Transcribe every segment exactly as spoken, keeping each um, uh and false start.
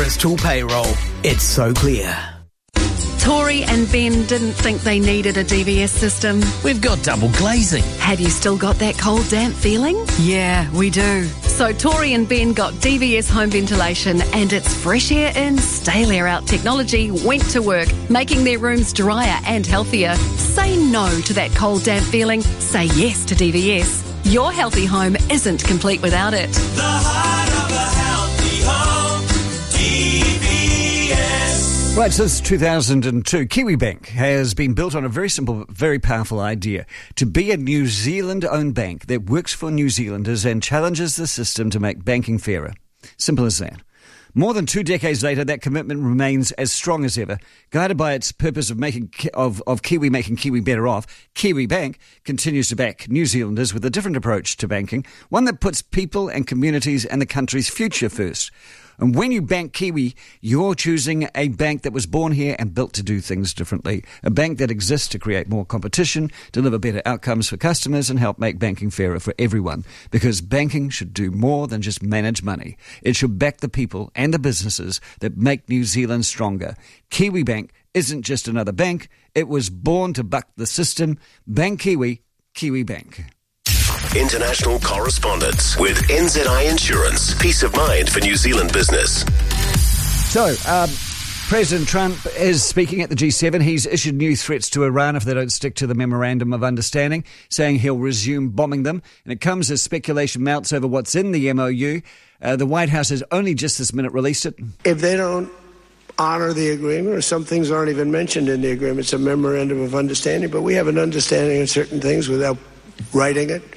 Postal payroll. It's so clear. Tori and Ben didn't think they needed a D V S system. We've got double glazing. Have you still got that cold, damp feeling? Yeah, we do. So Tori and Ben got D V S home ventilation, and its fresh air in, stale air out technology went to work, making their rooms drier and healthier. Say no to that cold, damp feeling. Say yes to D V S. Your healthy home isn't complete without it. The heart of a healthy home, D V S. Right, since two thousand two, Kiwibank has been built on a very simple, very powerful idea: to be a New Zealand-owned bank that works for New Zealanders and challenges the system to make banking fairer. Simple as that. More than two decades later, that commitment remains as strong as ever. Guided by its purpose of making of, of Kiwi making Kiwi better off, Kiwibank continues to back New Zealanders with a different approach to banking, one that puts people and communities and the country's future first. And when you bank Kiwi, you're choosing a bank that was born here and built to do things differently. A bank that exists to create more competition, deliver better outcomes for customers, and help make banking fairer for everyone. Because banking should do more than just manage money. It should back the people and the businesses that make New Zealand stronger. Kiwibank isn't just another bank. It was born to buck the system. Bank Kiwi, Kiwibank. International correspondence with N Z I Insurance. Peace of mind for New Zealand business. So, um, President Trump is speaking at the G seven. He's issued new threats to Iran if they don't stick to the Memorandum of Understanding, saying he'll resume bombing them. And it comes as speculation mounts over what's in the M O U. Uh, the White House has only just this minute released it. If they don't honor the agreement, or some things aren't even mentioned in the agreement, it's a Memorandum of Understanding, but we have an understanding of certain things without writing it.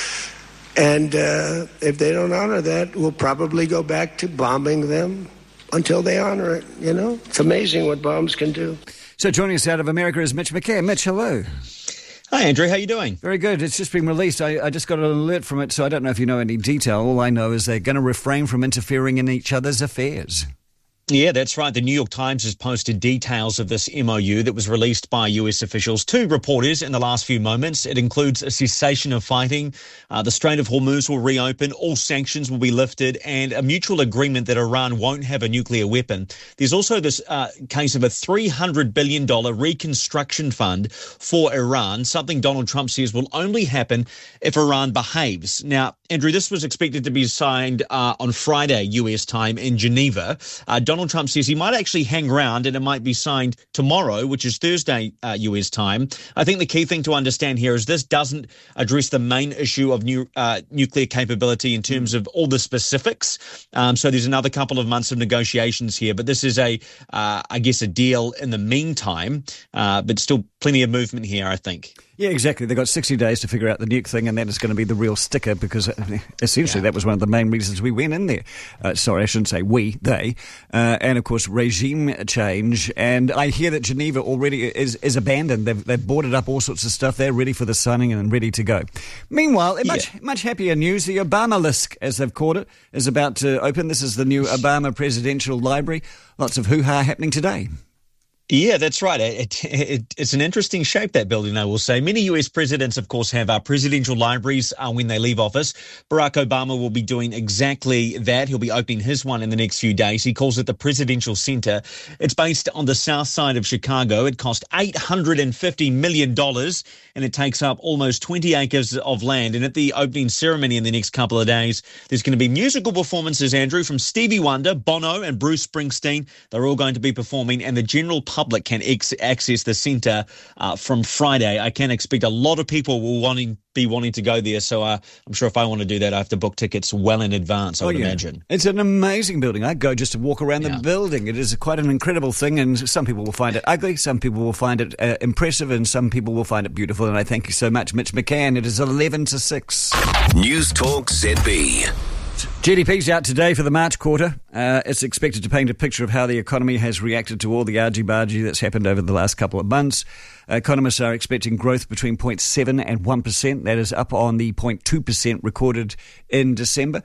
And uh, if they don't honor that, we'll probably go back to bombing them until they honor it, you know? It's amazing what bombs can do. So joining us out of America is Mitch McCann. Mitch, hello. Hi, Andrew. How you doing? Very good. It's just been released. I, I just got an alert from it, so I don't know if you know any detail. All I know is they're going to refrain from interfering in each other's affairs. Yeah, that's right. The New York Times has posted details of this M O U that was released by U S officials to reporters in the last few moments. It includes a cessation of fighting, uh, the Strait of Hormuz will reopen, all sanctions will be lifted, and a mutual agreement that Iran won't have a nuclear weapon. There's also this uh, case of a three hundred billion dollars reconstruction fund for Iran, something Donald Trump says will only happen if Iran behaves. Now, Andrew, this was expected to be signed uh, on Friday, U S time, in Geneva. Uh, Donald Trump says he might actually hang around and it might be signed tomorrow, which is Thursday, uh, U S time. I think the key thing to understand here is this doesn't address the main issue of new, uh, nuclear capability in terms of all the specifics. Um, so there's another couple of months of negotiations here, but this is a, uh, I guess, a deal in the meantime, uh, but still plenty of movement here, I think. Yeah, exactly. They've got sixty days to figure out the nuke thing, and then it's going to be the real sticker, because essentially yeah. that was one of the main reasons we went in there. Uh, sorry, I shouldn't say we, they. Uh, and, of course, regime change. And I hear that Geneva already is, is abandoned. They've, they've boarded up all sorts of stuff. They're ready for the signing and ready to go. Meanwhile, in much, yeah. much happier news, the Obamalisk, as they've called it, is about to open. This is the new Obama Presidential Library. Lots of hoo-ha happening today. Yeah, that's right. It, it, it's an interesting shape, that building, I will say. Many U S presidents, of course, have uh, presidential libraries uh, when they leave office. Barack Obama will be doing exactly that. He'll be opening his one in the next few days. He calls it the Presidential Center. It's based on the south side of Chicago. It cost eight hundred fifty million dollars, and it takes up almost twenty acres of land. And at the opening ceremony in the next couple of days, there's going to be musical performances, Andrew, from Stevie Wonder, Bono, and Bruce Springsteen. They're all going to be performing, and the general public public can ex- access the centre uh, from Friday. I can expect a lot of people will wanting be wanting to go there, so uh, I'm sure if I want to do that, I have to book tickets well in advance, I would oh, yeah. imagine. It's an amazing building. I'd go just to walk around yeah. the building. It is quite an incredible thing, and some people will find it ugly, some people will find it uh, impressive, and some people will find it beautiful, and I thank you so much, Mitch McCann. It is eleven to six. News Talk Z B. G D P's out today for the March quarter. Uh, it's expected to paint a picture of how the economy has reacted to all the argy-bargy that's happened over the last couple of months. Uh, economists are expecting growth between zero point seven and one percent. That is up on the zero point two percent recorded in December.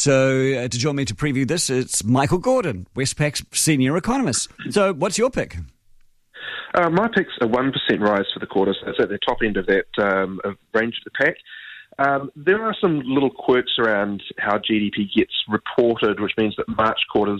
So uh, to join me to preview this, it's Michael Gordon, Westpac's senior economist. So what's your pick? Uh, my pick's a one percent rise for the quarter, so it's at the top end of that um, of range of the pack. Um, there are some little quirks around how G D P gets reported, which means that March quarters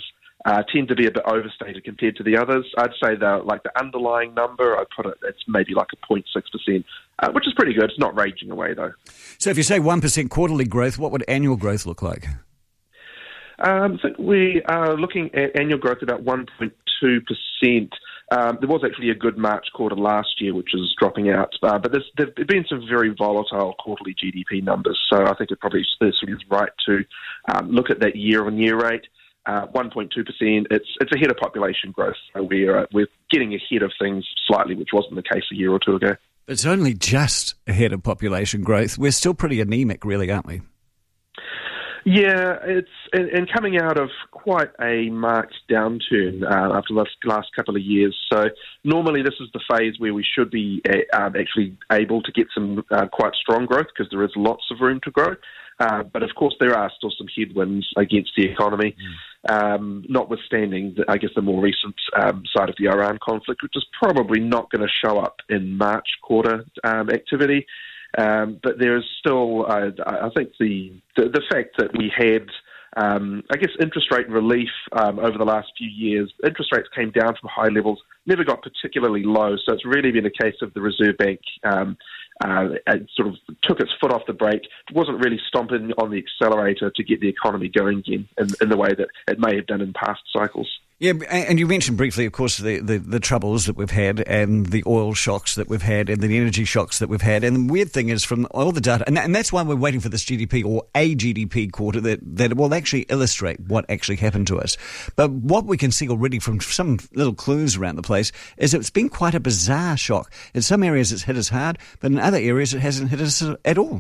uh, tend to be a bit overstated compared to the others. I'd say that like the underlying number, I'd put it, it's maybe like a zero point six percent, uh, which is pretty good. It's not raging away though. So if you say one percent quarterly growth, what would annual growth look like? Um, I think we are looking at annual growth about one point two percent. Um, there was actually a good March quarter last year, which is dropping out, uh, but there's, there have been some very volatile quarterly G D P numbers, so I think it probably is right to um, look at that year-on-year rate. Uh, one point two percent, it's it's ahead of population growth, so we're, uh, we're getting ahead of things slightly, which wasn't the case a year or two ago. It's only just ahead of population growth. We're still pretty anemic, really, aren't we? Yeah, it's and, and coming out of quite a marked downturn uh, after the last, last couple of years. So normally this is the phase where we should be uh, um, actually able to get some uh, quite strong growth because there is lots of room to grow. Uh, but of course there are still some headwinds against the economy, mm. um, notwithstanding, the, I guess, the more recent um, side of the Iran conflict, which is probably not going to show up in March quarter um, activity. Um, but there is still, uh, I think, the, the the fact that we had, um, I guess, interest rate relief um, over the last few years. Interest rates came down from high levels, never got particularly low. So it's really been a case of the Reserve Bank um, uh, sort of took its foot off the brake. It wasn't really stomping on the accelerator to get the economy going again in, in the way that it may have done in past cycles. Yeah, and you mentioned briefly, of course, the, the, the troubles that we've had and the oil shocks that we've had and the energy shocks that we've had. And the weird thing is from all the data, and, and that's why we're waiting for this G D P or a G D P quarter that, that will actually illustrate what actually happened to us. But what we can see already from some little clues around the place is it's been quite a bizarre shock. In some areas it's hit us hard, but in other areas it hasn't hit us at all.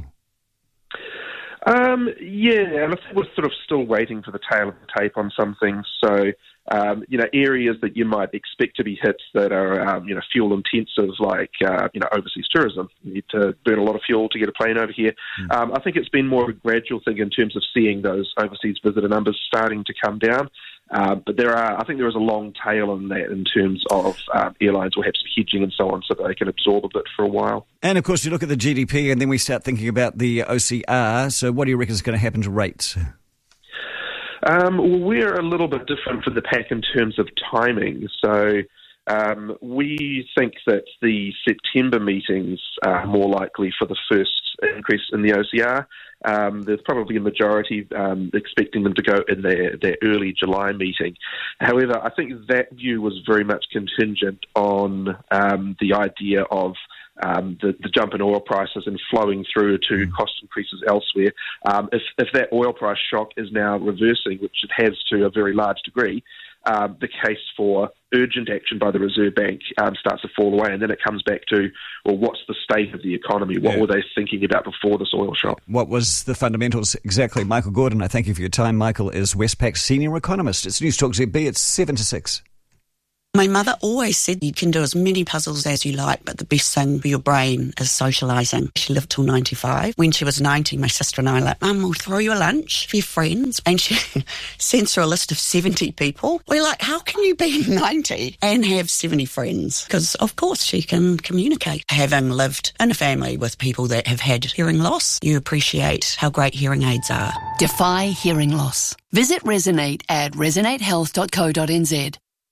Um, yeah, and I think we're sort of still waiting for the tail of the tape on some things. So, um, you know, areas that you might expect to be hit that are, um, you know, fuel intensive, like, uh, you know, overseas tourism. You need to burn a lot of fuel to get a plane over here. Mm. Um, I think it's been more of a gradual thing in terms of seeing those overseas visitor numbers starting to come down. Uh, but there are, I think there is a long tail in that in terms of um, airlines will have some hedging and so on so that they can absorb a bit for a while. And of course you look at the G D P and then we start thinking about the O C R. So what do you reckon is going to happen to rates? Um, well, we're a little bit different from the pack in terms of timing. So um, we think that the September meetings are more likely for the first increase in the O C R. Um, there's probably a majority um, expecting them to go in their, their early July meeting. However, I think that view was very much contingent on um, the idea of um, the, the jump in oil prices and flowing through to cost increases elsewhere. Um, if, if that oil price shock is now reversing, which it has to a very large degree, Um, the case for urgent action by the Reserve Bank um, starts to fall away, and then it comes back to, well, what's the state of the economy? What yeah. were they thinking about before this oil shock? What was the fundamentals exactly? Michael Gordon, I thank you for your time. Michael is Westpac's senior economist. It's News Talk Z B. It's seven to six. My mother always said you can do as many puzzles as you like, but the best thing for your brain is socialising. She lived till ninety-five. When she was ninety, my sister and I were like, Mum, we'll throw you a lunch for your friends. And she sends her a list of seventy people. We're like, how can you be ninety and have seventy friends? Because, of course, she can communicate. Having lived in a family with people that have had hearing loss, you appreciate how great hearing aids are. Defy hearing loss. Visit Resonate at resonate health dot co dot n z.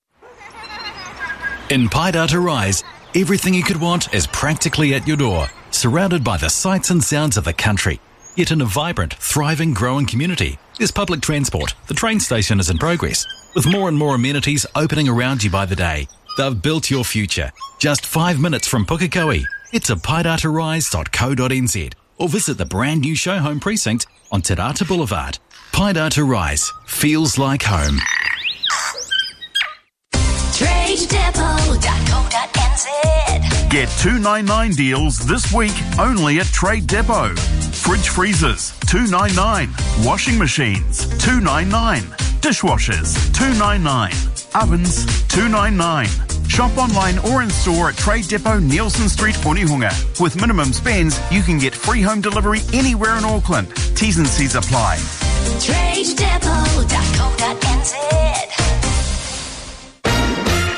In Paidata Rise, everything you could want is practically at your door, surrounded by the sights and sounds of the country. Yet in a vibrant, thriving, growing community, there's public transport. The train station is in progress, with more and more amenities opening around you by the day. They've built your future. Just five minutes from Pukekohe. Head to paidata rise dot co dot n z or visit the brand new show home precinct on Te Rata Boulevard. Paidata Rise feels like home. trade depot dot co dot n z. Get two ninety-nine deals this week only at Trade Depot. Fridge freezers, two ninety-nine. Washing machines, two ninety-nine. Dishwashers, two ninety-nine. Ovens, two ninety-nine. Shop online or in store at Trade Depot, Nielsen Street, Punihunga. With minimum spends, you can get free home delivery anywhere in Auckland. T's and C's apply. trade depot dot co dot n z.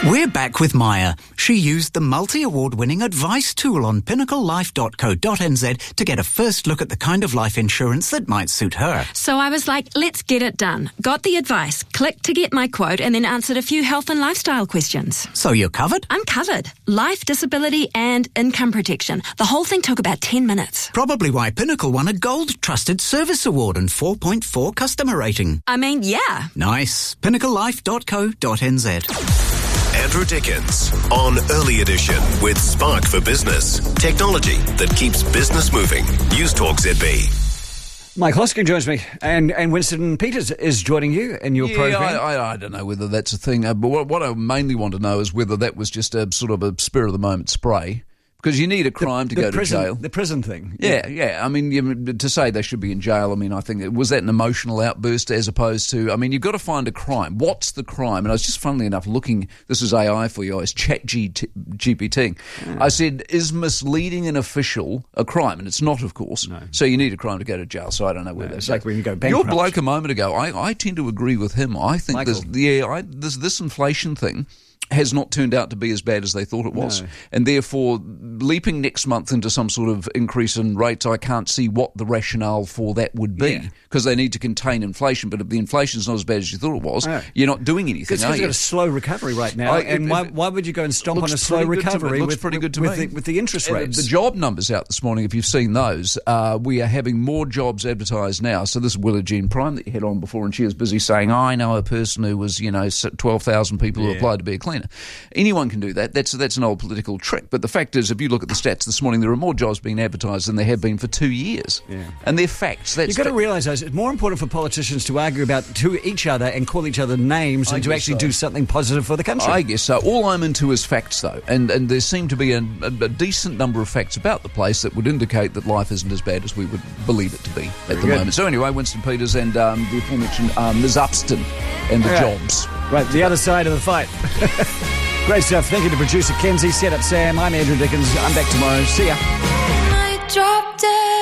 We're back with Maya. She used the multi-award winning advice tool on pinnacle life dot co dot n z to get a first look at the kind of life insurance that might suit her. So I was like, let's get it done. Got the advice, clicked to get my quote, and then answered a few health and lifestyle questions. So you're covered? I'm covered. Life, disability and income protection. The whole thing took about ten minutes. Probably why Pinnacle won a Gold Trusted Service Award and four point four customer rating. I mean, yeah. Nice. pinnacle life dot co dot n z. Andrew Dickens on Early Edition with Spark for Business. Technology that keeps business moving. News Talk Z B. Mike Hosking joins me, and, and Winston Peters is joining you in your yeah, program. I, I, I don't know whether that's a thing, uh, but what, what I mainly want to know is whether that was just a sort of a spur of the moment spray. Because you need a crime the, to the go prison, to jail. The prison thing. Yeah, yeah. yeah. I mean, you, to say they should be in jail, I mean, I think, was that an emotional outburst as opposed to, I mean, you've got to find a crime. What's the crime? And I was just, funnily enough, looking, this is A I for you, I was Chat G P T. Yeah. I said, is misleading an official a crime? And it's not, of course. No. So you need a crime to go to jail, so I don't know where no, that's it's like when you go bankrupt. Your bloke a moment ago, I, I tend to agree with him. I think this, yeah, I, this, this inflation thing has not turned out to be as bad as they thought it was. No. And therefore, leaping next month into some sort of increase in rates, I can't see what the rationale for that would be, because yeah. they need to contain inflation. But if the inflation's not as bad as you thought it was, no. you're not doing anything, because you've got a slow recovery right now. I, and it, why, why would you go and stomp on a slow recovery looks with, pretty good to with, me. The, with the interest rates? Uh, the job numbers out this morning, if you've seen those, uh, we are having more jobs advertised now. So this is Willa Jean Prime that you had on before, and she was busy saying, oh, I know a person who was, you know, twelve thousand people yeah. who applied to be a cleaner. Anyone can do that. That's that's an old political trick. But the fact is, if you look at the stats this morning, there are more jobs being advertised than there have been for two years. Yeah. And they're facts. That's You've got fa- to realise, though, it's more important for politicians to argue about to each other and call each other names and to actually so. do something positive for the country. I guess so. All I'm into is facts, though. And and there seem to be a, a, a decent number of facts about the place that would indicate that life isn't as bad as we would believe it to be Very at the good. moment. So anyway, Winston Peters and um, the aforementioned um, Miz Upston and the right. jobs. Right, the other side of the fight. Great stuff. Thank you to producer Kenzie, set up Sam. I'm Andrew Dickens. I'm back tomorrow. See ya. I dropped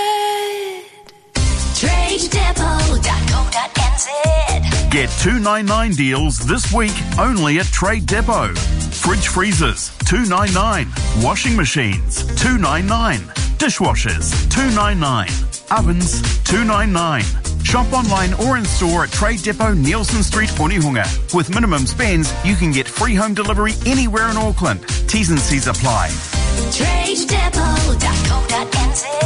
it. trade depot dot co dot n z. Get two ninety-nine deals this week only at Trade Depot. Fridge freezers, two ninety-nine. Washing machines, two ninety-nine. Dishwashers, two ninety-nine. Ovens, two ninety-nine. Shop online or in store at Trade Depot, Nielsen Street, Onehunga. With minimum spends, you can get free home delivery anywhere in Auckland. T's and C's apply. trade depot dot co dot n z.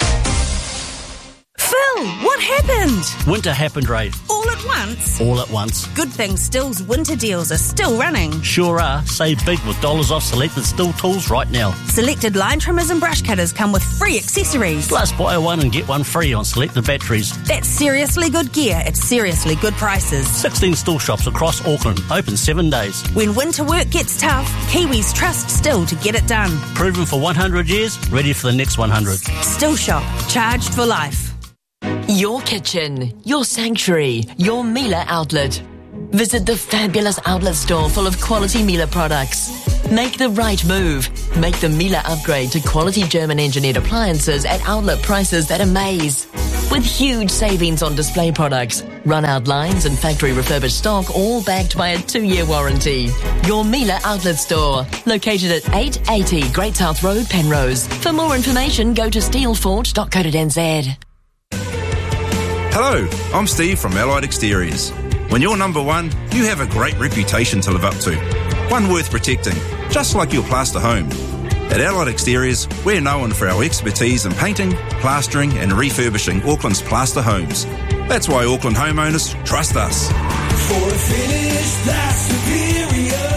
Phil, what happened? Winter happened, Ray. All at once? All at once. Good thing Still's winter deals are still running. Sure are. Save big with dollars off selected Still tools right now. Selected line trimmers and brush cutters come with free accessories. Plus, buy one and get one free on selected batteries. That's seriously good gear at seriously good prices. sixteen Still shops across Auckland. Open seven days. When winter work gets tough, Kiwis trust Still to get it done. Proven for one hundred years, ready for the next one hundred. Still shop. Charged for life. Your kitchen, your sanctuary, your Miele outlet. Visit the fabulous outlet store full of quality Miele products. Make the right move. Make the Miele upgrade to quality German engineered appliances at outlet prices that amaze. With huge savings on display products, run-out lines and factory refurbished stock, all backed by a two-year warranty. Your Miele outlet store, located at eight eighty Great South Road, Penrose. For more information, go to steel forge dot co dot n z. Hello, I'm Steve from Allied Exteriors. When you're number one, you have a great reputation to live up to. One worth protecting, just like your plaster home. At Allied Exteriors, we're known for our expertise in painting, plastering and refurbishing Auckland's plaster homes. That's why Auckland homeowners trust us. For a finish that's superior,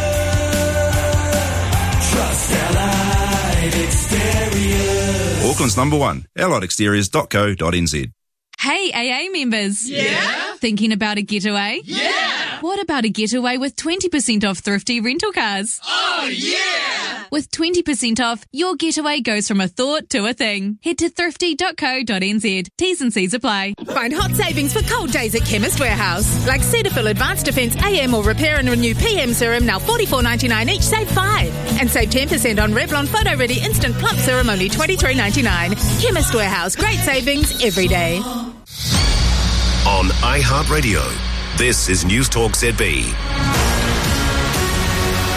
trust Allied Exteriors. Auckland's number one, allied exteriors dot co dot n z. Hey, A A members. Yeah? Thinking about a getaway? Yeah! What about a getaway with twenty percent off thrifty rental cars? Oh, yeah! With twenty percent off, your getaway goes from a thought to a thing. Head to thrifty dot co dot n z. T's and C's apply. Find hot savings for cold days at Chemist Warehouse. Like Cetaphil Advanced Defence A M or Repair and Renew P M Serum, now forty-four ninety-nine each, save five. And save ten percent on Revlon Photo Ready Instant Plump Serum, only twenty-three ninety-nine. Chemist Warehouse, great savings every day. On iHeartRadio, this is News Talk Z B. A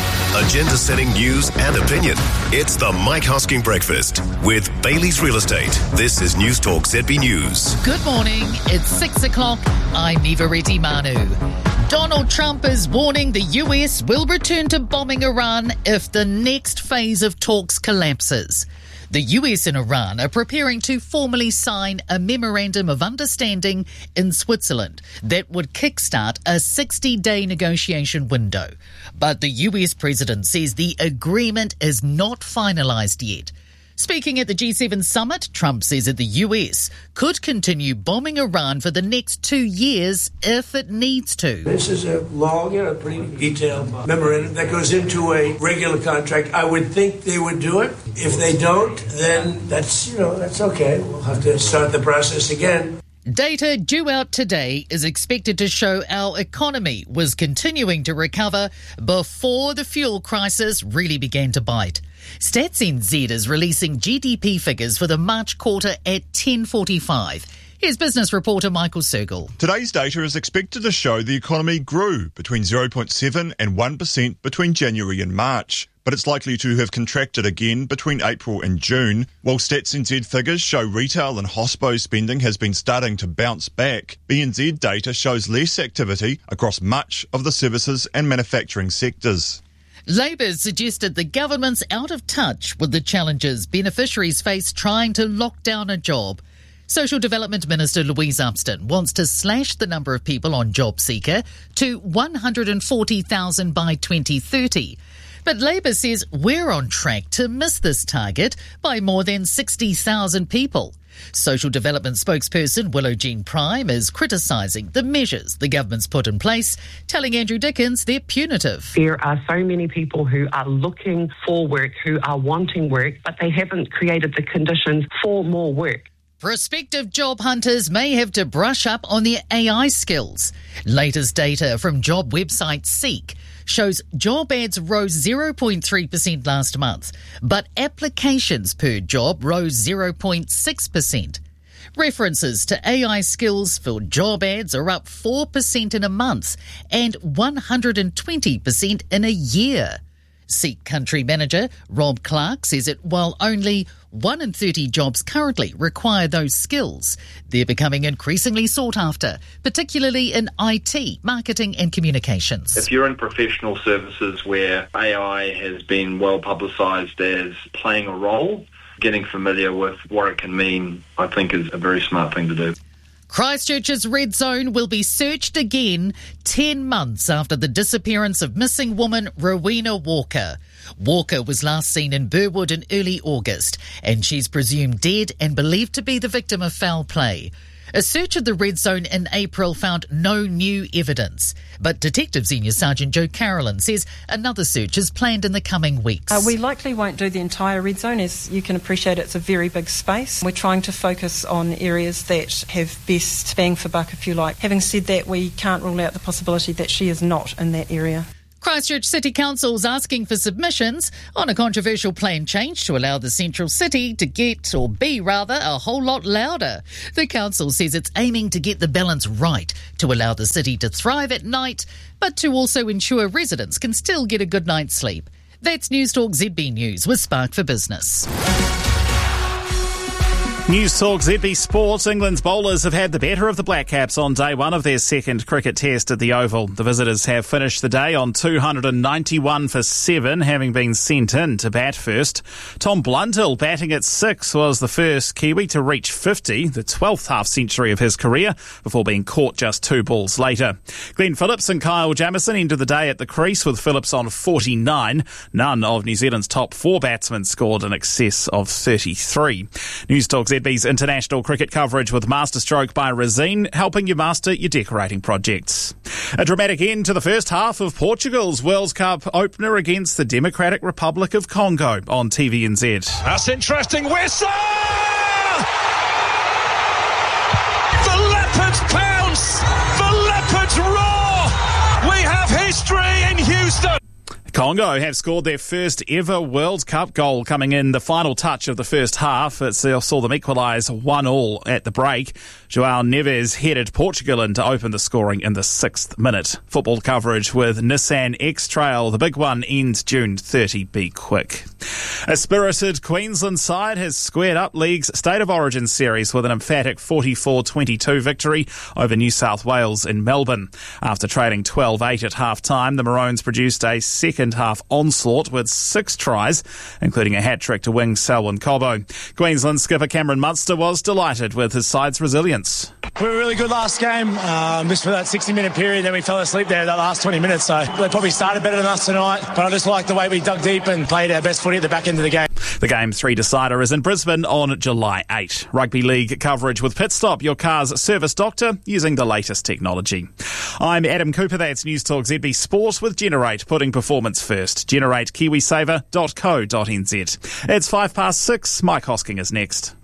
agenda-setting news and opinion. It's the Mike Hosking Breakfast with Bailey's Real Estate. This is News Talk Z B News. Good morning. It's six o'clock. I'm Neva Reddy Manu. Donald Trump is warning the U S will return to bombing Iran if the next phase of talks collapses. The U S and Iran are preparing to formally sign a memorandum of understanding in Switzerland that would kickstart a sixty-day negotiation window. But the U S president says the agreement is not finalised yet. Speaking at the G seven summit, Trump says that the U S could continue bombing Iran for the next two years if it needs to. This is a long, you know, pretty detailed memorandum that goes into a regular contract. I would think they would do it. If they don't, then that's, you know, that's okay. We'll have to start the process again. Data due out today is expected to show our economy was continuing to recover before the fuel crisis really began to bite. Stats N Z is releasing G D P figures for the March quarter at ten forty-five. Here's business reporter Michael Sergel. Today's data is expected to show the economy grew between zero point seven and one percent between January and March, but it's likely to have contracted again between April and June. While Stats N Z figures show retail and hospo spending has been starting to bounce back, B N Z data shows less activity across much of the services and manufacturing sectors. Labor suggested the government's out of touch with the challenges beneficiaries face trying to lock down a job. Social Development Minister Louise Upston wants to slash the number of people on JobSeeker to one hundred forty thousand by twenty thirty. But Labor says we're on track to miss this target by more than sixty thousand people. Social Development spokesperson Willow Jean Prime is criticising the measures the government's put in place, telling Andrew Dickens they're punitive. There are so many people who are looking for work, who are wanting work, but they haven't created the conditions for more work. Prospective job hunters may have to brush up on their A I skills. Latest data from job website Seek shows job ads rose zero point three percent last month, but applications per job rose zero point six percent. References to A I skills for job ads are up four percent in a month and one hundred twenty percent in a year. Seek country manager Rob Clark says that while only one in thirty jobs currently require those skills, they're becoming increasingly sought after, particularly in I T, marketing and communications. If you're in professional services where A I has been well publicised as playing a role, getting familiar with what it can mean, I think is a very smart thing to do. Christchurch's red zone will be searched again ten months after the disappearance of missing woman Rowena Walker. Walker was last seen in Burwood in early August, and she's presumed dead and believed to be the victim of foul play. A search of the red zone in April found no new evidence, but Detective Senior Sergeant Joe Carolyn says another search is planned in the coming weeks. Uh, we likely won't do the entire red zone. As you can appreciate, it's a very big space. We're trying to focus on areas that have best bang for buck, if you like. Having said that, we can't rule out the possibility that she is not in that area. Christchurch City Council is asking for submissions on a controversial plan change to allow the central city to get, or be rather, a whole lot louder. The council says it's aiming to get the balance right to allow the city to thrive at night, but to also ensure residents can still get a good night's sleep. That's News Talk Z B News with Spark for Business. News Talk Z B Sports. England's bowlers have had the better of the Black Caps on day one of their second cricket test at the Oval. The visitors have finished the day on two hundred ninety-one for seven, having been sent in to bat first. Tom Blundell, batting at six, was the first Kiwi to reach fifty, the twelfth half-century of his career, before being caught just two balls later. Glenn Phillips and Kyle Jamieson ended the day at the crease with Phillips on forty-nine. None of New Zealand's top four batsmen scored in excess of thirty-three. News Talk Z B's international cricket coverage with Masterstroke by Resine, helping you master your decorating projects. A dramatic end to the first half of Portugal's World Cup opener against the Democratic Republic of Congo on T V N Z. That's interesting. Whistle! The Leopards pounce! The Leopards roar! We have history in Houston! Congo have scored their first ever World Cup goal, coming in the final touch of the first half. It saw them equalise one all at the break. João Neves headed Portugal in to open the scoring in the sixth minute. Football coverage with Nissan X-Trail. The big one ends June thirtieth. Be quick. A spirited Queensland side has squared up League's State of Origin series with an emphatic forty-four twenty-two victory over New South Wales in Melbourne. After trailing twelve eight at half-time, the Maroons produced a second half onslaught with six tries, including a hat-trick to wing Selwyn Cobbo. Queensland skipper Cameron Munster was delighted with his side's resilience. We were really good last game, um, just for that sixty-minute period, then we fell asleep there that last twenty minutes, so they probably started better than us tonight, but I just like the way we dug deep and played our best footy at the back end of the game. The Game three decider is in Brisbane on July eighth. Rugby League coverage with Pit Stop, your car's service doctor, using the latest technology. I'm Adam Cooper, that's News Talk Z B Sport with Generate, putting performance first. Generate kiwi saver dot co dot n z. It's five past six. Mike Hosking is next.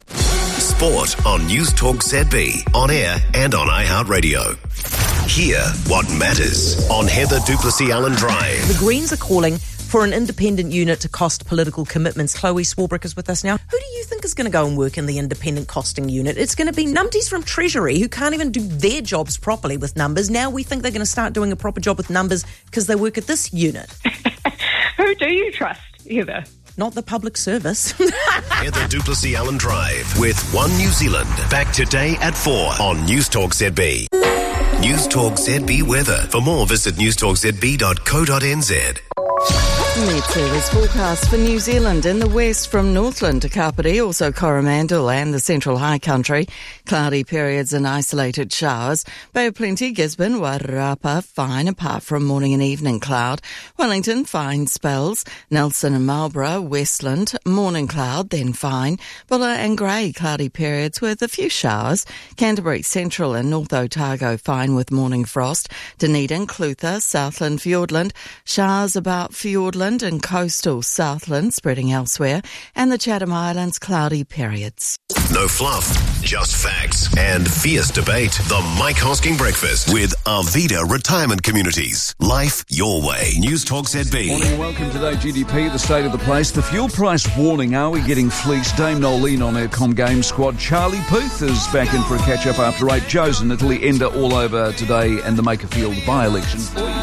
Sport on News Talk Z B, on air and on iHeartRadio. Hear what matters on Heather Duplessis Allen Drive. The Greens are calling for an independent unit to cost political commitments. Chloe Swarbrick is with us now. Who do you think is going to go and work in the independent costing unit? It's going to be numpties from Treasury who can't even do their jobs properly with numbers. Now we think they're going to start doing a proper job with numbers because they work at this unit. Who do you trust, Heather? Not the public service. Heather Duplessis Allen Drive with One New Zealand. Back today at four on News Talk Z B. News Talk Z B weather. For more, visit news talk z b dot co dot n z. Met service forecast for New Zealand in the west from Northland to Kapiti, also Coromandel and the Central High Country. Cloudy periods and isolated showers. Bay of Plenty, Gisborne, Wairarapa, fine apart from morning and evening cloud. Wellington, fine spells. Nelson and Marlborough, Westland, morning cloud, then fine. Bulla and Grey, cloudy periods with a few showers. Canterbury, Central and North Otago, fine with morning frost. Dunedin, Clutha, Southland, Fiordland, showers about Fiordland and coastal Southland spreading elsewhere, and the Chatham Islands cloudy periods. No fluff, just facts and fierce debate. The Mike Hosking Breakfast with Arvida Retirement Communities. Life your way. News Talk Z B. Morning and welcome today, G D P, the state of the place. The fuel price warning, are we getting fleeced? Dame Nolene on her Com Game squad. Charlie Puth is back in for a catch-up after eight. Joe's in Italy, Ender all over today and the Makerfield by-election.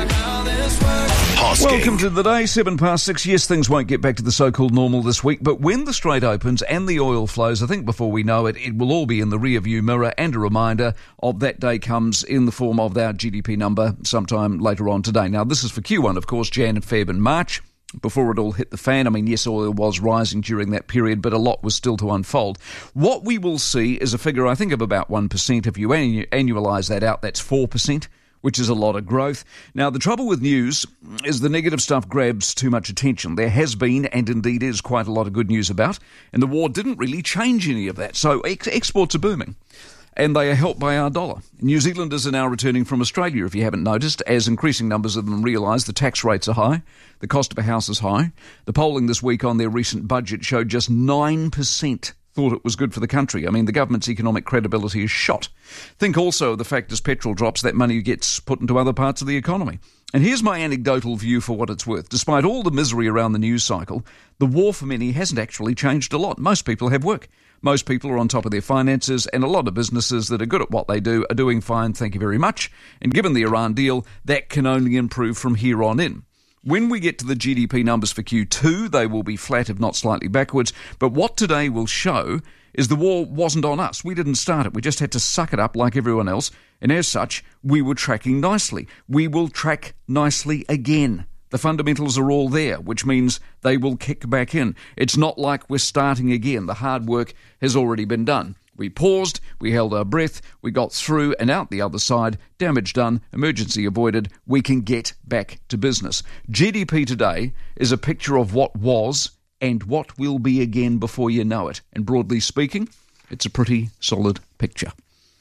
Hosking. Welcome to the day, seven past six. Yes, things won't get back to the so-called normal this week, but when the Strait opens and the oil flows, I think before we know it, it will all be in the rear-view mirror, and a reminder of that day comes in the form of our G D P number sometime later on today. Now, this is for Q one, of course, Jan, Feb and March. Before it all hit the fan, I mean, yes, oil was rising during that period, but a lot was still to unfold. What we will see is a figure, I think, of about one percent. If you annu- annualise that out, that's four percent. Which is a lot of growth. Now, the trouble with news is the negative stuff grabs too much attention. There has been, and indeed is, quite a lot of good news about, and the war didn't really change any of that. So ex- exports are booming, and they are helped by our dollar. New Zealanders are now returning from Australia, if you haven't noticed, as increasing numbers of them realise the tax rates are high, the cost of a house is high. The polling this week on their recent budget showed just nine percent thought it was good for the country. I mean, the government's economic credibility is shot. Think also of the fact as petrol drops, that money gets put into other parts of the economy. And here's my anecdotal view for what it's worth. Despite all the misery around the news cycle, the war for many hasn't actually changed a lot. Most people have work. Most people are on top of their finances, and a lot of businesses that are good at what they do are doing fine, thank you very much. And given the Iran deal, that can only improve from here on in. When we get to the G D P numbers for Q two, they will be flat, if not slightly backwards. But what today will show is the war wasn't on us. We didn't start it. We just had to suck it up like everyone else. And as such, we were tracking nicely. We will track nicely again. The fundamentals are all there, which means they will kick back in. It's not like we're starting again. The hard work has already been done. We paused, we held our breath, we got through and out the other side, damage done, emergency avoided, we can get back to business. G D P today is a picture of what was and what will be again before you know it. And broadly speaking, it's a pretty solid picture.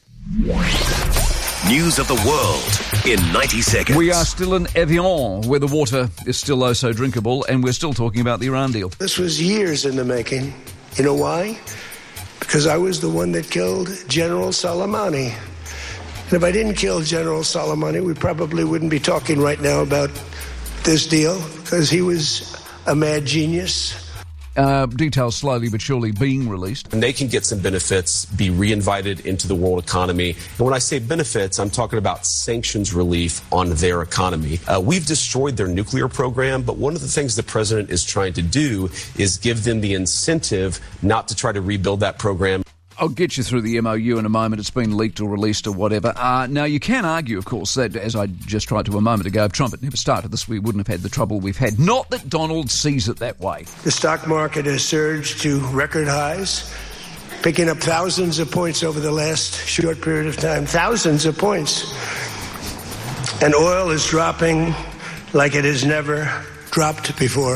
News of the world in ninety seconds. We are still in Evian, where the water is still oh so drinkable, and we're still talking about the Iran deal. This was years in the making. You know why? Because I was the one that killed General Soleimani. And if I didn't kill General Soleimani, we probably wouldn't be talking right now about this deal because he was a mad genius. Uh, details slowly but surely being released. And they can get some benefits, be reinvited into the world economy. And when I say benefits, I'm talking about sanctions relief on their economy. Uh, we've destroyed their nuclear program, but one of the things the president is trying to do is give them the incentive not to try to rebuild that program. I'll get you through the M O U in a moment. It's been leaked or released or whatever. Uh, now, you can argue, of course, that, as I just tried to a moment ago, if Trump had never started this, we wouldn't have had the trouble we've had. Not that Donald sees it that way. The stock market has surged to record highs, picking up thousands of points over the last short period of time. Thousands of points. And oil is dropping like it has never dropped before.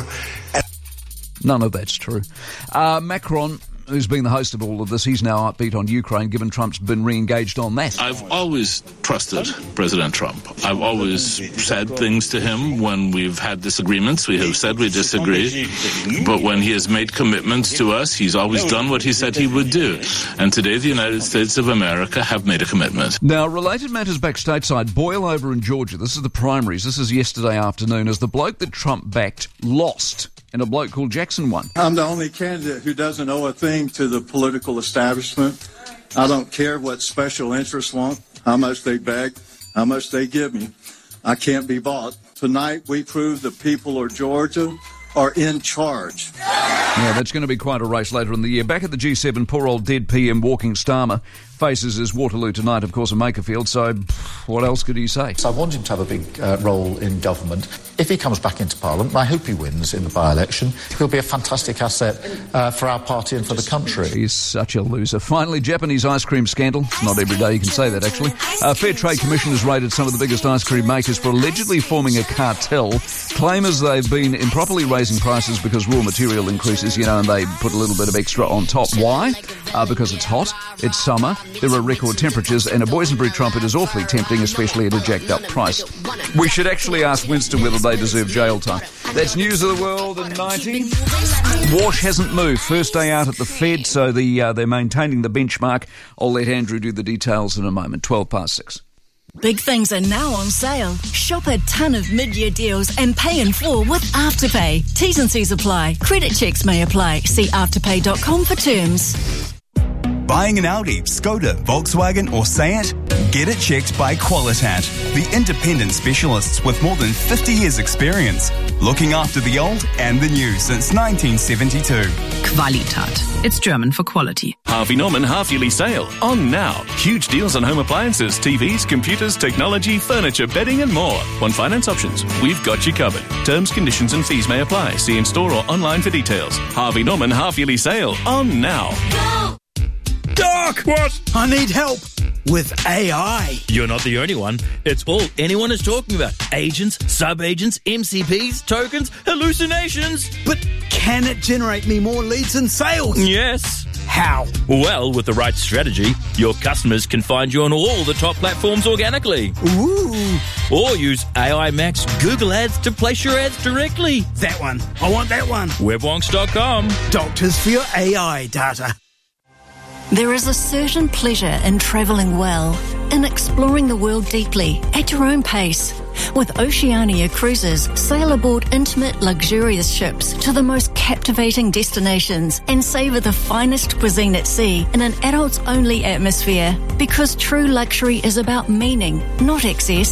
None of that's true. Uh, Macron, who's been the host of all of this, he's now upbeat on Ukraine, given Trump's been re-engaged on that. I've always trusted President Trump. I've always said things to him when we've had disagreements. We have said we disagree. But when he has made commitments to us, he's always done what he said he would do. And today the United States of America have made a commitment. Now, related matters back stateside. Boyle over in Georgia, this is the primaries. This is yesterday afternoon, as the bloke that Trump backed lost and a bloke called Jackson won. I'm the only candidate who doesn't owe a thing to the political establishment. I don't care what special interests want, how much they beg, how much they give me. I can't be bought. Tonight we prove the people of Georgia are in charge. Yeah, that's going to be quite a race later in the year. Back at the G seven, poor old dead P M Walking Starmer faces his Waterloo tonight, of course, in Makerfield, so what else could he say? So I want him to have a big uh, role in government. If he comes back into Parliament, I hope he wins in the by-election. He'll be a fantastic asset uh, for our party and for the country. He's such a loser. Finally, Japanese ice cream scandal. It's not every day you can say that, actually. Uh, Fair Trade Commission has raided some of the biggest ice cream makers for allegedly forming a cartel. Claimers they've been improperly raising prices because raw material increases, you know, and they put a little bit of extra on top. Why? Uh, because it's hot, it's summer, there are record temperatures, and a Boysenberry trumpet is awfully tempting, especially at a jacked-up price. We should actually ask Winston whether they deserve jail time. That's News of the World in ninety. Wash hasn't moved. First day out at the Fed, so the uh, they're maintaining the benchmark. I'll let Andrew do the details in a moment. twelve past six. Big things are now on sale. Shop a ton of mid-year deals and pay in full with Afterpay. T's and C's apply. Credit checks may apply. See afterpay dot com for terms. Buying an Audi, Skoda, Volkswagen or Seat? Get it checked by Qualitat, the independent specialists with more than fifty years experience, looking after the old and the new since nineteen seventy-two. Qualitat. It's German for quality. Harvey Norman half-yearly sale. On now. Huge deals on home appliances, T Vs, computers, technology, furniture, bedding and more. On finance options, we've got you covered. Terms, conditions and fees may apply. See in store or online for details. Harvey Norman half-yearly sale. On now. Go! Doc! What? I need help with A I. You're not the only one. It's all anyone is talking about. Agents, sub-agents, M C Ps, tokens, hallucinations. But can it generate me more leads and sales? Yes. How? Well, with the right strategy, your customers can find you on all the top platforms organically. Ooh. Or use A I Max Google Ads to place your ads directly. That one. I want that one. Webwonks dot com. Doctors for your A I data. There is a certain pleasure in travelling well, in exploring the world deeply, at your own pace. With Oceania Cruises, sail aboard intimate, luxurious ships to the most captivating destinations and savour the finest cuisine at sea in an adults-only atmosphere. Because true luxury is about meaning, not excess.